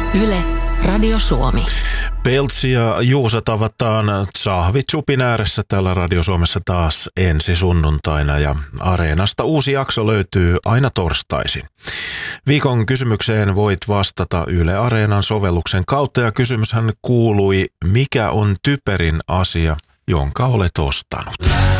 Yle, Radio Suomi. Peltsi ja Juusa tavataan Tsahvitsupin ääressä täällä Radio Suomessa taas ensi sunnuntaina ja Areenasta uusi jakso löytyy aina torstaisin. Viikon kysymykseen voit vastata Yle Areenan sovelluksen kautta ja kysymyshän kuului, mikä on typerin asia, jonka olet ostanut?